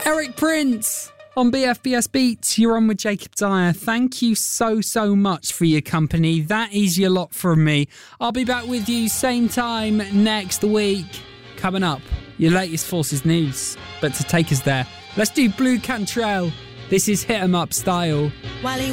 Eric Prince on BFBS Beats. You're on with Jacob Dyer. Thank you so much for your company. That is your lot from me. I'll be back with you same time next week. Coming up, your latest Forces news. But to take us there, let's do Blue Cantrell. This is Hit 'em Up Style. While he